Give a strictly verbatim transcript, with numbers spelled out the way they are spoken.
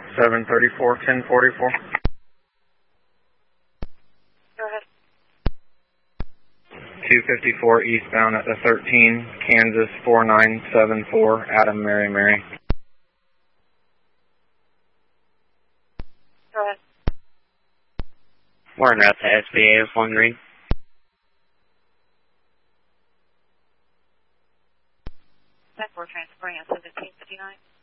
seven thirty-four, ten forty-four. Go ahead. two fifty-four eastbound at the thirteen, Kansas four nine seven four, Adam Mary Mary. Go ahead. We're en route to S B A of one Green. ten four, transporting at seventeen fifty-nine.